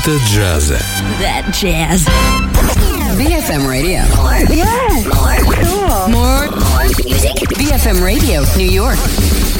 Это джаза. That jazz. BFM Radio. Yes. Cool. More music. BFM Radio, New York.